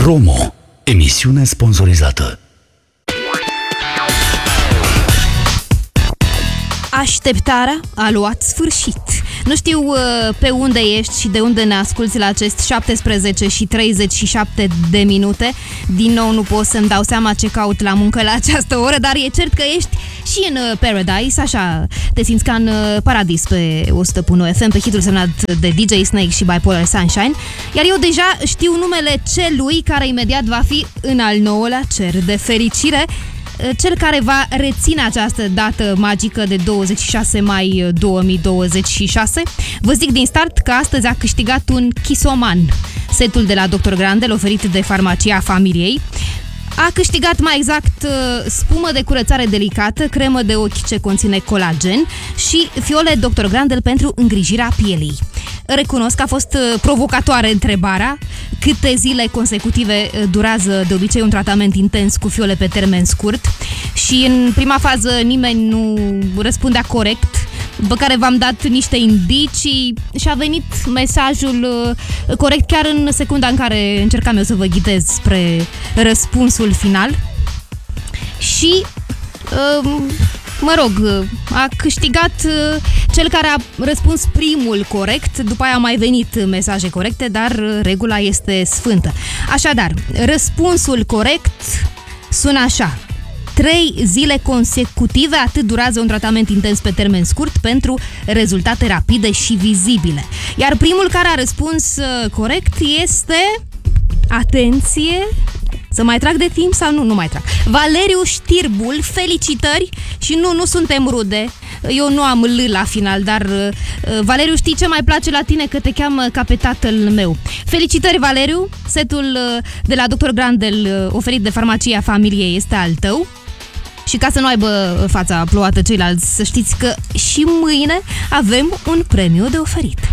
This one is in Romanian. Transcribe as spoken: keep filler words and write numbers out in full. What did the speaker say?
Promo. Emisiune sponsorizată. Așteptarea a luat sfârșit. Nu știu uh, pe unde ești și de unde ne asculți la acest șaptesprezece și treizeci și șapte de minute. Din nou nu pot să-mi dau seama ce caut la muncă la această oră, dar e cert că ești și în uh, Paradise, așa te simți ca în uh, paradis pe o sută unu F M, pe hitul semnat de D J Snake și Bipolar Sunshine. Iar eu deja știu numele celui care imediat va fi în al nouălea cer de fericire, cel care va reține această dată magică de douăzeci și șase mai două mii douăzeci și șase. Vă zic din start că astăzi a câștigat un Chisoman, setul de la doctor Grandel oferit de farmacia familiei. A câștigat mai exact spumă de curățare delicată, cremă de ochi ce conține colagen și fiole doctor Grandel pentru îngrijirea pielii. Recunosc că a fost provocatoare întrebarea câte zile consecutive durează de obicei un tratament intens cu fiole pe termen scurt și în prima fază nimeni nu răspundea corect, după care v-am dat niște indicii și a venit mesajul corect chiar în secunda în care încercam eu să vă ghidez spre răspunsul final și mă rog, a câștigat cel care a răspuns primul corect, după aia au mai venit mesaje corecte, dar regula este sfântă. Așadar, răspunsul corect sună așa: trei zile consecutive, atât durează un tratament intens pe termen scurt pentru rezultate rapide și vizibile. Iar primul care a răspuns corect este... Atenție! Să mai trag de timp sau nu? Nu mai trag. Valeriu Știrbul, felicitări și nu, nu suntem rude. Eu nu am L la final, dar uh, Valeriu, știi ce mai place la tine? Că te cheamă ca pe tatăl meu. Felicitări, Valeriu! Setul uh, de la doctor Grandel uh, oferit de farmacia familiei este al tău. Și ca să nu aibă fața plouată ceilalți, să știți că și mâine avem un premiu de oferit.